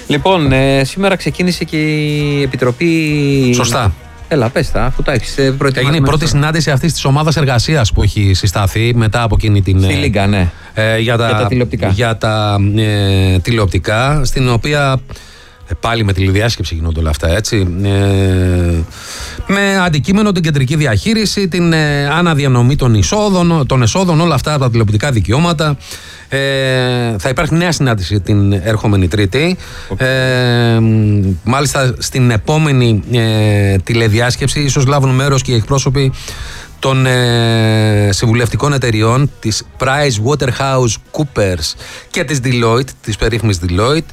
Λοιπόν, σήμερα ξεκίνησε και η Επιτροπή. Σωστά. Έλα, πες τα, αφού τα έχεις προετοιμάσει. Έγινε η πρώτη συνάντηση αυτής της ομάδας εργασίας που έχει συσταθεί μετά από εκείνη την. Στη Λίγκα, ναι. Για τα τηλεοπτικά. Για τα τηλεοπτικά, στην οποία. Πάλι με τηλεδιάσκεψη γίνονται όλα αυτά, έτσι. Με αντικείμενο την κεντρική διαχείριση, την αναδιανομή των εσόδων, όλα αυτά τα τηλεοπτικά δικαιώματα. Θα υπάρχει νέα συνάντηση την ερχόμενη Τρίτη. Μάλιστα στην επόμενη τηλεδιάσκεψη ίσως λάβουν μέρος και οι εκπρόσωποι των συμβουλευτικών εταιριών της PricewaterhouseCoopers και της Deloitte, της περίφημης Deloitte.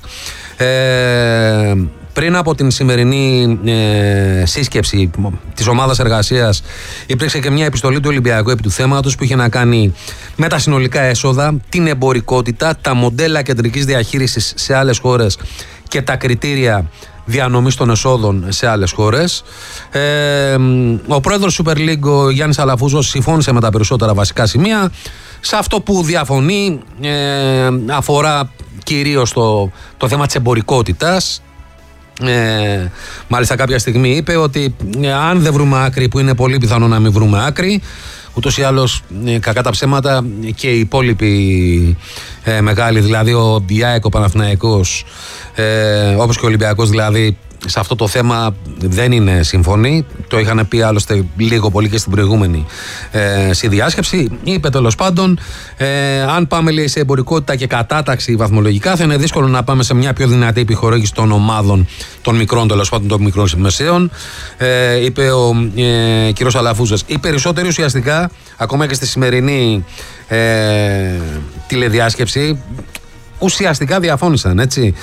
Πριν από την σημερινή σύσκεψη της ομάδας εργασίας υπήρξε και μια επιστολή του Ολυμπιακού επί του θέματος που είχε να κάνει με τα συνολικά έσοδα, την εμπορικότητα, τα μοντέλα κεντρικής διαχείρισης σε άλλες χώρες και τα κριτήρια διανομής των εσόδων σε άλλες χώρες. Ο πρόεδρος Super League, ο Γιάννης Αλαφούζος, συμφώνησε με τα περισσότερα βασικά σημεία. Σε αυτό που διαφωνεί αφορά κυρίως το θέμα της εμπορικότητας. Μάλιστα κάποια στιγμή είπε ότι αν δεν βρούμε άκρη, που είναι πολύ πιθανό να μην βρούμε άκρη, ούτως ή άλλως κακά τα ψέματα και οι υπόλοιποι μεγάλοι, δηλαδή ο ΑΕΚ, ο Παναθηναϊκός, όπως και ο Ολυμπιακός, δηλαδή σε αυτό το θέμα δεν είναι σύμφωνοι. Το είχαν πει άλλωστε λίγο πολύ και στην προηγούμενη συνδιάσκεψη. Είπε τέλος πάντων, αν πάμε λέει, σε εμπορικότητα και κατάταξη βαθμολογικά, θα είναι δύσκολο να πάμε σε μια πιο δυνατή επιχορήγηση των ομάδων των μικρών, τέλος πάντων των μικρών μεσαίων. Είπε ο κ. Αλαφούζας. Οι περισσότεροι ουσιαστικά, ακόμα και στη σημερινή τηλεδιάσκεψη, ουσιαστικά διαφώνησαν, έτσι.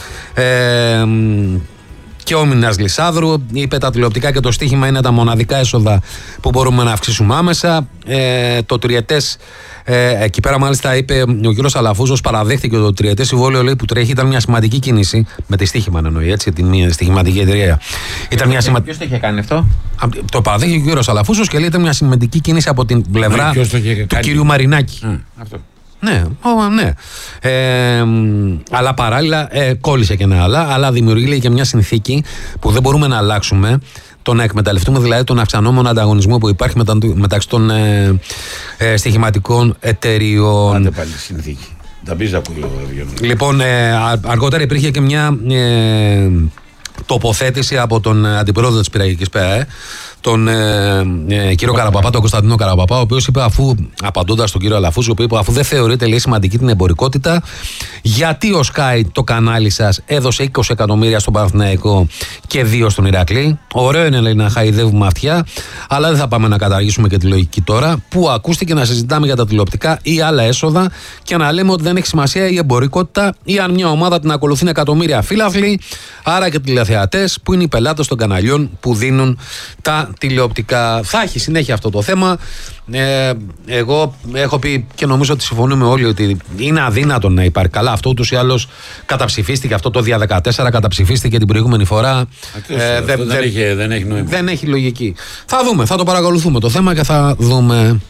Και ο Μινάς Λυσάνδρου είπε τα τηλεοπτικά και το στοίχημα είναι τα μοναδικά έσοδα που μπορούμε να αυξήσουμε άμεσα. Το τριετές, εκεί πέρα μάλιστα είπε ο κ. Αλαφούζος, παραδέχτηκε ότι το τριετές συμβόλαιο λέει, που τρέχει ήταν μια σημαντική κίνηση. Με τη στοίχημα εννοεί, έτσι, την στοιχηματική εταιρεία. Ποιος το είχε κάνει αυτό? Το παραδέχτηκε ο κ. Αλαφούζος και λέει ήταν μια σημαντική κίνηση από την πλευρά του κ. Μαρινάκη. Αυτό. Ναι, ναι. Αλλά παράλληλα κόλλησε και ένα αλλά δημιουργεί λέει, και μια συνθήκη που δεν μπορούμε να αλλάξουμε, το να εκμεταλλευτούμε δηλαδή τον αυξανόμενο ανταγωνισμό που υπάρχει μεταξύ των στοιχηματικών εταιριών. Άντε πάλι συνθήκη. Τα πεις από Λοιπόν, αργότερα υπήρχε και μια τοποθέτηση από τον αντιπρόεδρο της Πυραγικής ΠΑΕ, τον κύριο Καραπαπά, τον Κωνσταντίνο Καραπαπά, ο οποίος είπε, απαντώντας στον κύριο Αλαφούζο, που είπε, αφού δεν θεωρείται λέει, σημαντική την εμπορικότητα, γιατί ο Sky, το κανάλι σας, έδωσε 20 εκατομμύρια στον Παναθηναϊκό και 2 στον Ηρακλή. Ωραίο είναι λέει, να χαϊδεύουμε αυτιά, αλλά δεν θα πάμε να καταργήσουμε και τη λογική τώρα, που ακούστηκε να συζητάμε για τα τηλεοπτικά ή άλλα έσοδα και να λέμε ότι δεν έχει σημασία η εμπορικότητα ή αν μια ομάδα την ακολουθούν εκατομμύρια φύλαφλοι, άρα και τηλεθεατές που είναι οι πελάτες των καναλιών που δίνουν τα τηλεοπτικά. Θα έχει συνέχεια αυτό το θέμα. Εγώ έχω πει και νομίζω ότι συμφωνούμε όλοι ότι είναι αδύνατο να υπάρχει. Καλά, αυτό ούτως ή άλλως καταψηφίστηκε. Αυτό το 2014 καταψηφίστηκε την προηγούμενη φορά. Δεν έχει νόημα. Δεν έχει λογική. Θα δούμε, θα το παρακολουθούμε το θέμα και θα δούμε.